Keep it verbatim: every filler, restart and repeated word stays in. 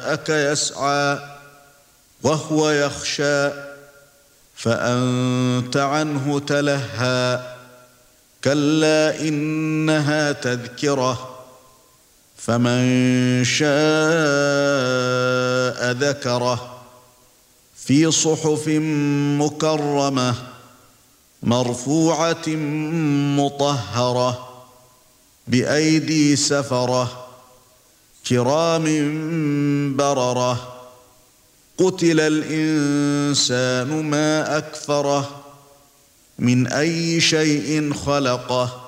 جاءك يسعى وهو يخشى فأنت عنه تلهى كلا إنها تذكرة فمن شاء ذكره في صحف مكرمة مرفوعة مطهرة بأيدي سفرة كرام بررة قتل الإنسان ما أكفره من أي شيء خلقه